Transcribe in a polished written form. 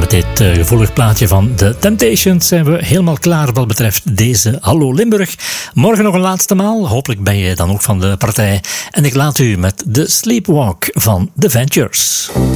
met dit gevoelig plaatje van The Temptations zijn we helemaal klaar wat betreft deze Hallo Limburg. Morgen nog een laatste maal. Hopelijk ben je dan ook van de partij. En ik laat u met The Sleepwalk van The Ventures.